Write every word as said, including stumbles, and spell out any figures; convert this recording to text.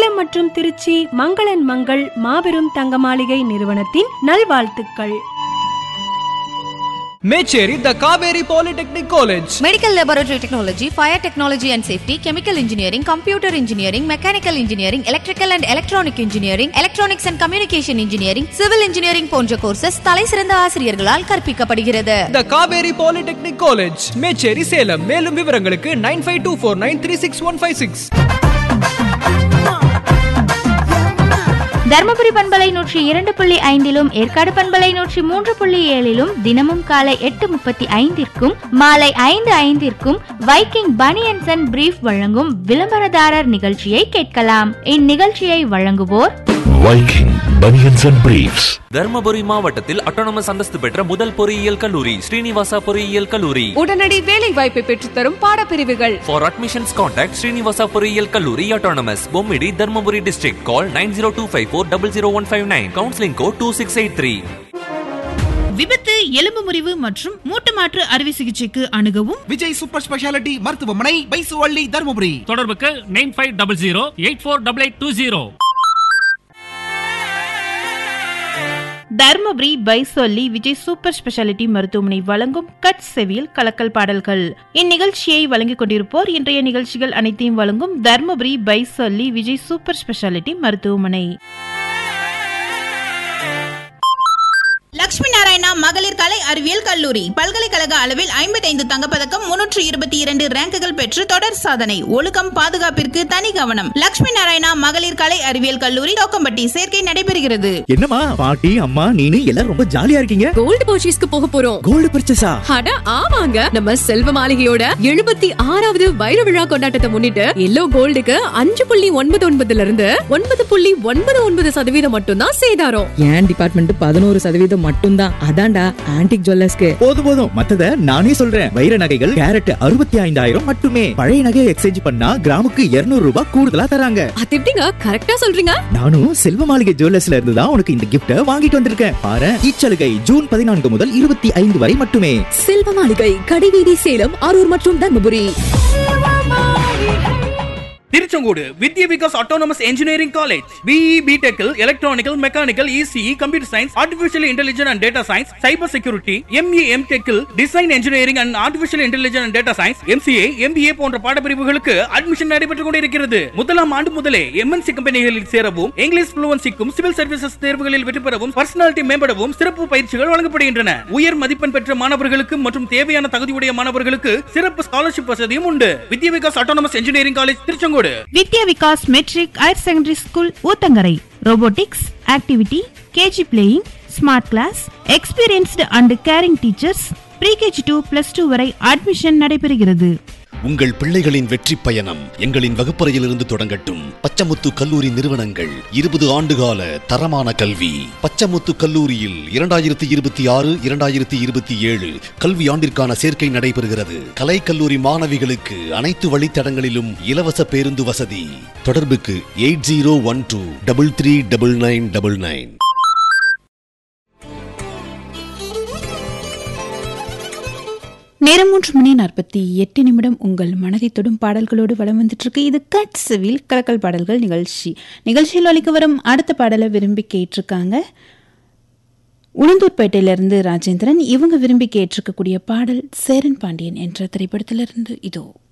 சேலம் மற்றும் திருச்சி மங்களன் மங்கள் மாபெரும் தங்க மாளிகை நிறுவனத்தின் நல்வாழ்த்துக்கள். மேச்சேரி த Kaveri polytechnic college. Medical laboratory technology, fire technology and safety, chemical engineering, computer engineering, mechanical engineering, electrical and electronic engineering, electronics and communication engineering, civil engineering போன்ற courses தலைசிறந்த ஆசிரியர்களால் கற்பிக்கப்படுகிறது. த காவேரி பாலிடெக்னிக் காலேஜ், மேச்சேரி, சேலம். மேலும் விவரங்களுக்கு nine five two four nine three six one five six. Dharmapuri பண்பலை நூற்றி இரண்டு புள்ளி ஐந்திலும் ஏற்காடு பண்பலை நூற்றி மூன்று புள்ளி ஏழிலும் தினமும் காலை எட்டு முப்பத்தி ஐந்திற்கும் மாலை ஐந்து ஐந்திற்கும் வைக்கிங் பனியன்ஸ் அண்ட் பிரீஃப் வழங்கும் விளம்பரதாரர் நிகழ்ச்சியை கேட்கலாம். இந்நிகழ்ச்சியை வழங்குவோர் Viking banians and briefs. Dharmapuri மாவட்டத்தில் அட்டானமஸ் அந்தஸ்து பெற்ற முதல் பொறியியல் கல்லூரி ஸ்ரீனிவாசா பொறியியல் கல்லூரி. உடனடி வேலை வாய்ப்பை பெற்றுத்தரும் பாடப்பிரிவுகள். ஃபார் அட்மிஷன்ஸ் கான்டாக்ட் ஸ்ரீனிவாசா பொறியியல் கல்லூரி autonomous, Bommidi, Dharmapuri district. Call nine zero two five four double zero one five nine. Counselling code two six eight three. விபத்து, எலும்பு முறிவு மற்றும் மூட்டு மாற்று அறுவை சிகிச்சைக்கு அணுகவும் விஜய் சூப்பர் ஸ்பெஷாலிட்டி மருத்துவமனை, பைசுவள்ளி, தர்மபுரி. தொடர்புக்கு nine five double zero eight four double eight two zero. Dharmapuri பைசொல்லி Vijay super speciality மருத்துவமனை வழங்கும் கட் செவியில் கலக்கல் பாடல்கள். இந்நிகழ்ச்சியை வழங்கிக் கொண்டிருப்போர் இன்றைய நிகழ்ச்சிகள் அனைத்தையும் வழங்கும் தர்மபுரி பைசொல்லி விஜய் சூப்பர் ஸ்பெஷாலிட்டி மருத்துவமனை. லட்சுமி நாராயணா மகளிர் கலை அறிவியல் கல்லூரி பல்கலைக்கழக அளவில் ஐம்பத்தி ஐந்து தங்கப்பதக்கம், முன்னூற்று இருபத்தி இரண்டு ரேங்குகள் பெற்று தொடர் சாதனை. ஒழுக்கம், பாதுகாப்பிற்கு தனி கவனம். லட்சுமி நாராயணா மகளிர் கலை அறிவியல் கல்லூரி, தோக்கம்பட்டி. சேர்க்கை நடைபெறுகிறது. என்னமா பாட்டி, அம்மா, நீனு எல்லாரும் ரொம்ப ஜாலியா இருக்கீங்க. கோல்டு பர்ச்சேஸ்க்கு போக போறோம். கோல்டு பர்ச்சேஸா? அட ஆமாங்க, நம்ம செல்வ மாளிகையோட எழுபத்தி ஆறாவது வைர விழா கொண்டாட்டத்தை முன்னிட்டு எல்லோ கோல்டுக்கு அஞ்சு புள்ளி ஒன்பது ஒன்பதுல இருந்து ஒன்பது புள்ளி ஒன்பது ஒன்பது சதவீதம் மட்டும் தான் சேதாரம். ஏன் டிபார்ட்மெண்ட் பதினோரு சதவீதம் மட்டும்தான். அதான்டா ஆன்டிக் ஜுவல்லர்ஸ்க்கு. போதும் போதும், மத்தத நானே சொல்றேன். வைர நகைகள் கேரட் அறுபத்தி ஐந்தாயிரம் மட்டுமே. பழைய நகையை எக்ஸ்சேஞ்ச் பண்ணா கிராமுக்கு இருநூறு ரூபாய் கூடுதலா தராங்க. அது எப்படிங்க கரெக்டா சொல்றீங்க? நானும் செல்வ மாளிகை ஜுவல்லர்ஸ்ல இருந்து தான் உனக்கு இந்த கிஃப்ட வாங்கிட்டு வந்திருக்கேன். பாரு, இச்சலுகை ஜூன் பதினான்கு முதல் இருபத்தி ஐந்து வரை மட்டுமே. செல்வ மாளிகை, கடைவீதி, சேலம், அரூர் மற்றும் தர்மபுரி. திருச்செங்கோடு வித்யா Vikas autonomous engineering college. BE, பிடெக்கில் electronical, mechanical, ECE, computer science, artificial intelligence and data science, cyber security, ME, எம்டெக்கில் design engineering and artificial intelligence and data science, MCA, MBA போன்ற பாடப்பிரிவுகளுக்கு அட்மிஷன் நடைபெற்றுக் கொண்டிருக்கிறது. முதலாம் ஆண்டு முதலே எம்என்சி கம்பெனிகளில் சேரவும், இங்கிலீஷ் ஃப்ளூவன்சிக்கும், சிவில் சர்வீசஸ் தேர்வுகளில் வெற்றி பெறவும், பர்சனாலிட்டி மேம்படவும் சிறப்பு பயிற்சிகள் வழங்கப்படுகின்றன. உயர் மதிப்பெண் பெற்ற மாணவர்களுக்கு மற்றும் தேவையான தகுதியுடைய மாணவர்களுக்கு சிறப்பு ஸ்காலர்ஷிப் வசதியும் உண்டு. வித்யா Vikas autonomous engineering college, Tiruchengode. Vidya Vikas matric higher secondary school, Uthangarai. Robotics, activity, KG playing, smart class, experienced and carrying teachers. Pre-KG two plus two வரை அட்மிஷன் நடைபெறுகிறது. உங்கள் பிள்ளைகளின் வெற்றி பயணம் எங்களின் வகுப்பறையிலிருந்து தொடங்கட்டும். பச்சமுத்து கல்லூரி நிறுவனங்கள் இருபது ஆண்டுகால தரமான கல்வி. பச்சமுத்து கல்லூரியில் இரண்டாயிரத்தி இருபத்தி ஆறு இரண்டாயிரத்தி இருபத்தி ஏழு கல்வி ஆண்டிற்கான சேர்க்கை நடைபெறுகிறது. கலை கல்லூரி மாணவிகளுக்கு அனைத்து வழித்தடங்களிலும் இலவச பேருந்து வசதி. தொடர்புக்கு eight zero one two double three double nine double nine. நேரம் மூன்று மணி நாற்பத்தி எட்டு நிமிடம். உங்கள் மனதை தொடும் பாடல்களோடு வலம் வந்துட்டு இருக்கு. இது கட் செவியில் கலக்கல் பாடல்கள் நிகழ்ச்சி. நிகழ்ச்சியில் ஒலிக்க வரும் அடுத்த பாடலை விரும்பி கேட்டிருக்காங்க உளுந்தூர்பேட்டையிலிருந்து ராஜேந்திரன். இவங்க விரும்பி கேட்டிருக்கக்கூடிய பாடல் சேரன் பாண்டியன் என்ற திரைப்படத்திலிருந்து இதோ.